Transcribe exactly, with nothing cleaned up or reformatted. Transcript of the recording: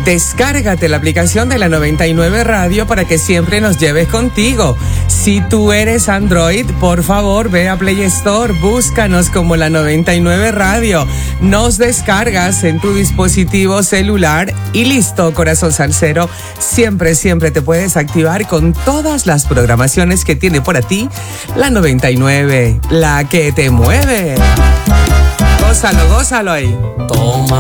Descárgate la aplicación de la noventa y nueve Radio para que siempre nos lleves contigo. Si tú eres Android, por favor, ve a Play Store, búscanos como la noventa y nueve Radio. Nos descargas en tu dispositivo celular y listo, corazón salsero. Siempre, siempre te puedes activar con todas las programaciones que tiene para ti la noventa y nueve, la que te mueve. Gózalo, gózalo ahí. Toma.